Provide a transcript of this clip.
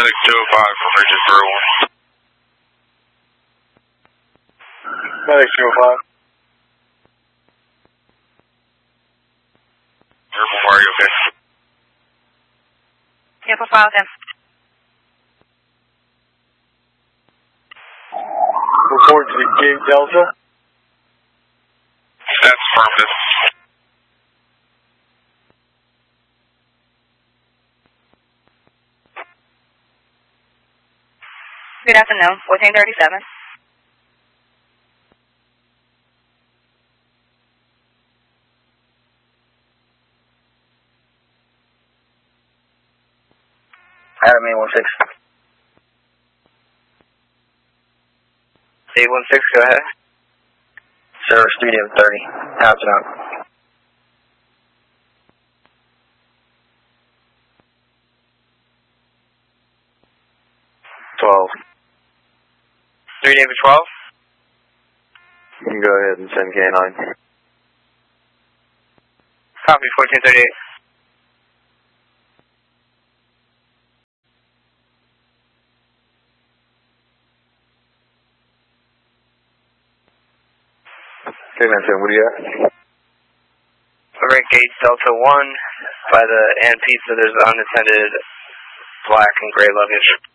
Medic 205 from Richard Burrow. Medic 205. Airport, are you okay? Airport 5, okay. Report to Gate Delta. That's affirmative. Good afternoon, 1437. Adam 816. 816, go ahead. Service 330. How's it out? Three David 12. You can go ahead and send K9. Copy 1438. K9, what do you got? Over at Gate Delta 1 by the Ann Pizza, there's unattended black and gray luggage.